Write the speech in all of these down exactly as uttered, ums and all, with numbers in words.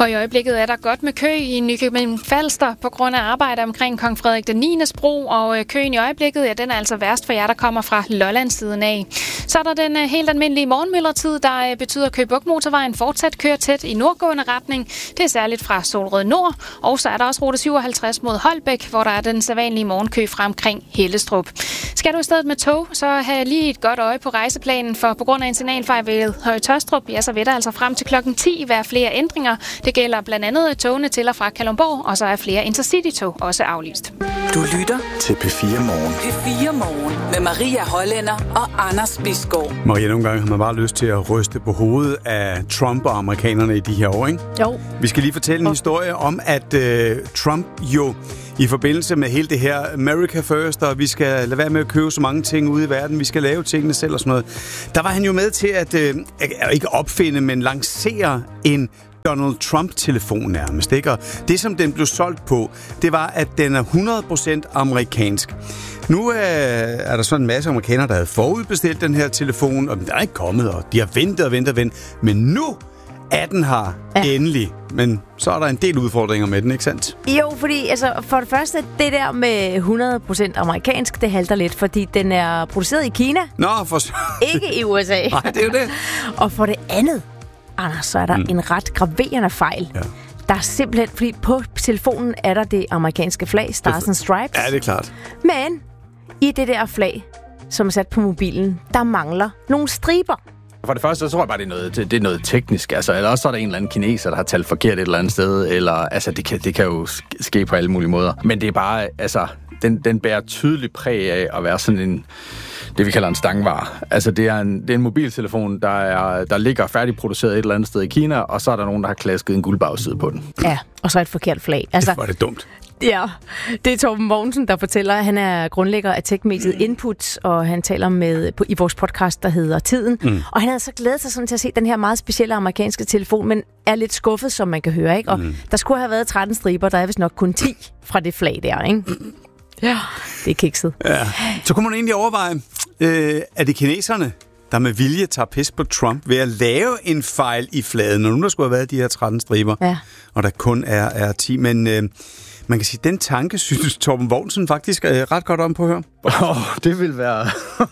Og i øjeblikket er der godt med kø i Nykøbing Falster på grund af arbejde omkring Kong Frederik den niendes bro, og køen i øjeblikket, ja, den er altså værst for jer, der kommer fra Lollandsiden af. Så er der den helt almindelige morgenmidlertid, der betyder, at Køge Bugt Motorvejen fortsat kører tæt i nordgående retning. Det er særligt fra Solrød Nord, og så er der også rute syvoghalvtreds mod Holbæk, hvor der er den sædvanlige morgenkø fra omkring Hellestrup. Skal du i stedet med tog, så have lige et godt øje på rejseplanen, for på grund af en signalfejl ved Høje Taastrup, ja, så vil der altså frem til klokken ti være flere ændringer. Det gælder blandt andet togene til og fra Kalundborg, og så er flere Intercity-tog også aflyst. Du lytter til P fire Morgen. P fire Morgen med Maria Hollænder og Anders Bisgaard. Maria, nogle gange har man bare lyst til at ryste på hovedet af Trump og amerikanerne i de her år, ikke? Jo. Vi skal lige fortælle en historie om, at øh, Trump jo i forbindelse med hele det her America First, og vi skal lade være med at købe så mange ting ude i verden, vi skal lave tingene selv og sådan noget. Der var han jo med til at, øh, ikke opfinde, men lancere en Donald Trump-telefon nærmest, ikke? Og det, som den blev solgt på, det var, at den er hundrede procent amerikansk. Nu øh, er der sådan en masse amerikanere, der havde forudbestilt den her telefon, og den er ikke kommet, og de har ventet og ventet og ventet. Men nu er den her ja. endelig. Men så er der en del udfordringer med den, ikke sandt? Jo, fordi altså, for det første, det der med hundrede procent amerikansk, det halter lidt, fordi den er produceret i Kina. Nå, for... ikke i U S A. Nej, det er jo det. Og for det andet, Anders, så er der mm. en ret graverende fejl. Ja. Der er simpelthen, fordi på telefonen er der det amerikanske flag, Stars and Stripes. Ja, det er klart. Men i det der flag, som er sat på mobilen, der mangler nogle striber. For det første, så tror jeg bare, det er noget, det er noget teknisk. Altså, eller også er der en eller anden kineser, der har talt forkert et eller andet sted. Eller, altså, det kan, det kan jo ske på alle mulige måder. Men det er bare, altså, den, den bærer tydeligt præg af at være sådan en, det vi kalder en stangvare. Altså, det er en, det er en mobiltelefon, der, er, der ligger færdigproduceret et eller andet sted i Kina, og så er der nogen, der har klasket en guldbagside på den. Ja, og så et forkert flag. Altså, det var det dumt. Ja, det er Torben Mogensen, der fortæller. Han er grundlægger af tech-mediet Input, og han taler med på, i vores podcast, der hedder Tiden. Mm. Og han havde så glædet sig sådan til at se den her meget specielle amerikanske telefon, men er lidt skuffet, som man kan høre, ikke? Og mm. der skulle have været tretten striber, der er vist nok kun ti fra det flag der, ikke? Ja, det er kikset. Ja. Så kunne man egentlig overveje, øh, er det kineserne, der med vilje tager pis på Trump ved at lave en fejl i fladen, når nu der skulle have været de her tretten striber, ja. og der kun er, er ti, men... Øh, man kan sige, den tanke, synes Torben Mogensen faktisk er ret godt om på at høre. Åh, oh, det vil være...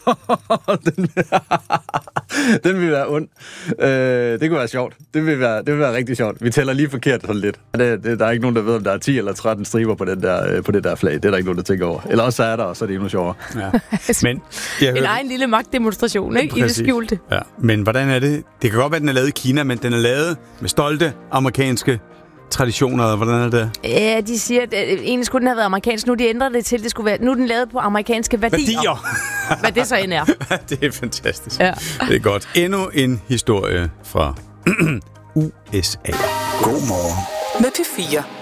den, vil... den vil være ond. Øh, det kunne være sjovt. Det vil være, det vil være rigtig sjovt. Vi tæller lige forkert sådan lidt. Det, det, der er ikke nogen, der ved, om der er ti eller tretten striber på, den der, på det der flag. Det er der ikke nogen, der tænker over. Eller også er der, og så er det endnu sjovere. Ja. Men, jeg en egen lille magtdemonstration, ikke? I det skjulte. Ja. Men hvordan er det? Det kan godt være, at den er lavet i Kina, men den er lavet med stolte amerikanske traditioner, hvordan er det? Ja, de siger, at egentlig skulle den have været amerikansk. Nu de ændrer det til, det skulle være... Nu er den lavet på amerikanske værdier. Værdier! Hvad det så end er. Det er fantastisk. Ja. Det er godt. Endnu en historie fra U S A. God morgen med P fire.